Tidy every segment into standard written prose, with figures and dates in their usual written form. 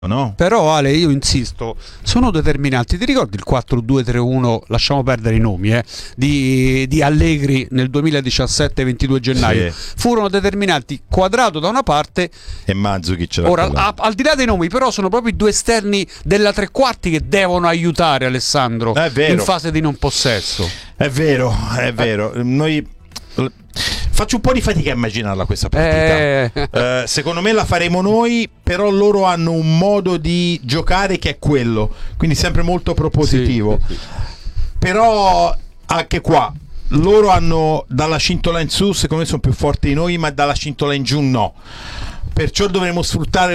no? Però Ale, io insisto, sono determinanti. Ti ricordi il 4-2-3-1, lasciamo perdere i nomi, di Allegri nel 2017, 22 gennaio? Sì. Furono determinanti. Quadrato da una parte E Mandzukic. ora, al di là dei nomi, però sono proprio i due esterni della tre quarti che devono aiutare Alessandro in fase di non possesso. È vero. Noi faccio un po' di fatica a immaginarla questa partita. Secondo me la faremo noi, però loro hanno un modo di giocare che è quello, quindi sempre molto propositivo. Sì. Però anche qua loro hanno dalla cintola in su, secondo me sono più forti di noi, ma dalla cintola in giù no. Perciò dovremo sfruttare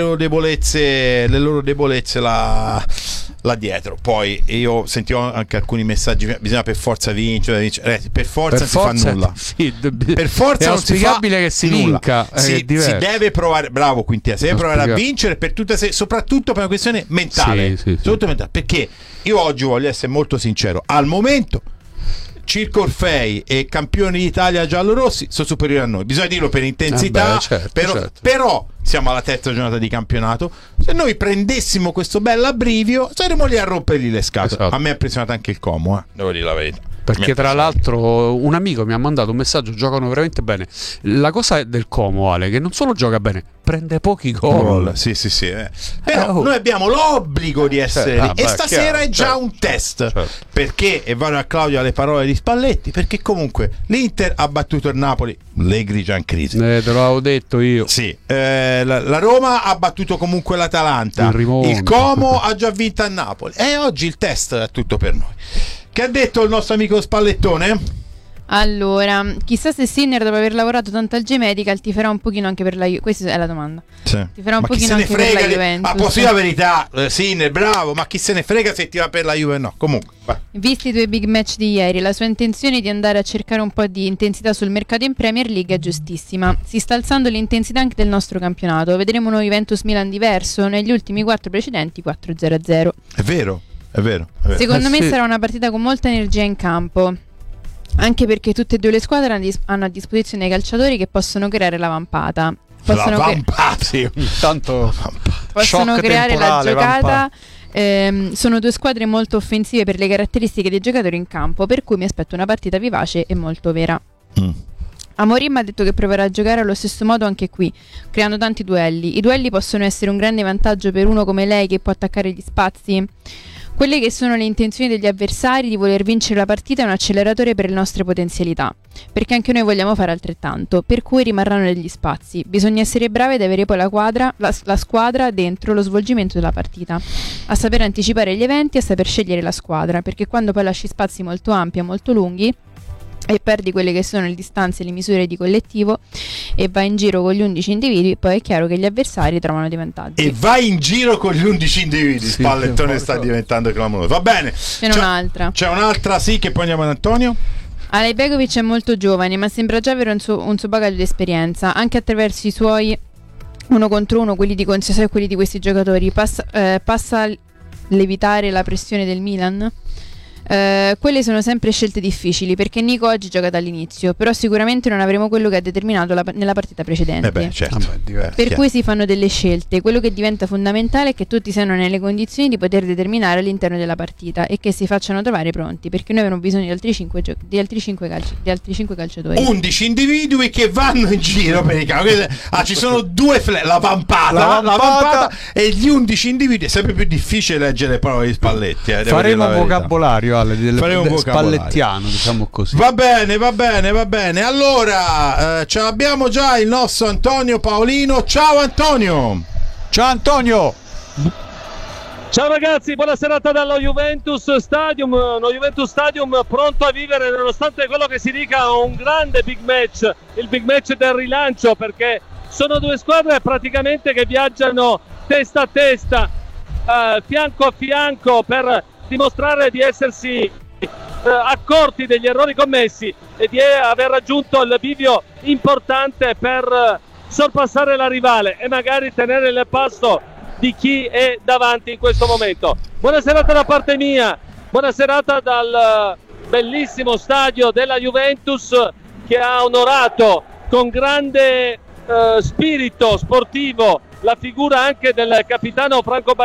le loro debolezze là dietro. Poi io sentivo anche alcuni messaggi: bisogna per forza vincere. Per forza si fa nulla. Sì, per forza è non si fa che si vinca. Si deve provare, bravo Quintia, si deve provare a vincere per soprattutto per una questione mentale. Sì. Mentale. Perché io oggi voglio essere molto sincero: al momento Circo Orfei e campioni d'Italia giallorossi sono superiori a noi, bisogna dirlo per intensità. Certo. Però siamo alla terza giornata di campionato, se noi prendessimo questo bell'abbrivio saremmo lì a rompergli le scatole. Esatto. A me ha impressionato anche il Como, devo dire la verità, perché tra l'altro un amico mi ha mandato un messaggio: giocano veramente bene. La cosa del Como, Ale, che non solo gioca bene, prende pochi gol. Sì. Però noi abbiamo l'obbligo di essere lì, e stasera è già un test. Perché, e vado a Claudio alle parole di Spalletti, perché comunque l'Inter ha battuto il Napoli, Allegri già in crisi. Te l'avevo detto io. Sì, la Roma ha battuto comunque l'Atalanta, il Como ha già vinto a Napoli, e oggi il test è tutto per noi. Che ha detto il nostro amico Spallettone? Allora, chissà se Sinner, dopo aver lavorato tanto al G-Medical, ti farà un pochino anche per la Juventus. Questa è la domanda. Sì. Ti farà un pochino anche per la Juventus. Ma posso dire la verità, Sinner, bravo, ma chi se ne frega se ti va per la Juve? No, comunque. Vai. Visti i due big match di ieri, la sua intenzione di andare a cercare un po' di intensità sul mercato in Premier League è giustissima. Si sta alzando l'intensità anche del nostro campionato. Vedremo uno Juventus-Milan diverso. Negli ultimi 4 precedenti 4-0-0. È vero. Secondo me sarà una partita con molta energia in campo, anche perché tutte e due le squadre hanno a disposizione i calciatori che possono creare la vampata. Possono creare la giocata. Sono due squadre molto offensive per le caratteristiche dei giocatori in campo, per cui mi aspetto una partita vivace e molto vera. Amorim ha detto che proverà a giocare allo stesso modo anche qui, creando tanti duelli. I duelli possono essere un grande vantaggio per uno come lei, che può attaccare gli spazi. Quelle che sono le intenzioni degli avversari di voler vincere la partita è un acceleratore per le nostre potenzialità, perché anche noi vogliamo fare altrettanto, per cui rimarranno degli spazi. Bisogna essere bravi ad avere poi la squadra dentro lo svolgimento della partita, a saper anticipare gli eventi e a saper scegliere la squadra, perché quando poi lasci spazi molto ampi e molto lunghi e perdi quelle che sono le distanze e le misure di collettivo e vai in giro con gli 11 individui, poi è chiaro che gli avversari trovano dei vantaggi. E vai in giro con gli 11 individui, sì, Spallettone sta diventando clamoroso. Va bene, c'è un'altra, sì, che poi andiamo ad Antonio. Alej Begovic è molto giovane, ma sembra già avere un suo bagaglio di esperienza, anche attraverso i suoi 1 contro 1, quelli di Conceição e quelli di questi giocatori. Passa a levitare la pressione del Milan? Quelle sono sempre scelte difficili, perché Nico oggi gioca dall'inizio, però sicuramente non avremo quello che ha determinato nella partita precedente. Per cui si fanno delle scelte. Quello che diventa fondamentale è che tutti siano nelle condizioni di poter determinare all'interno della partita e che si facciano trovare pronti, perché noi abbiamo bisogno di altri 5 calciatori. 11 individui che vanno in giro per il campo. Ci sono due la vampata e gli 11 individui. È sempre più difficile leggere le parole di Spalletti. Faremo un vocabolario faremo spallettiano, diciamo così. Va bene. Allora ce l'abbiamo già il nostro Antonio Paolino. Ciao Antonio. Ciao ragazzi, buona serata dallo Juventus Stadium. Uno Juventus Stadium pronto a vivere, nonostante quello che si dica, un grande big match, il big match del rilancio, perché sono due squadre praticamente che viaggiano testa a testa, fianco a fianco, per dimostrare di essersi accorti degli errori commessi e di aver raggiunto il bivio importante per sorpassare la rivale e magari tenere il passo di chi è davanti in questo momento. Buona serata da parte mia, buona serata dal bellissimo stadio della Juventus, che ha onorato con grande spirito sportivo la figura anche del capitano Franco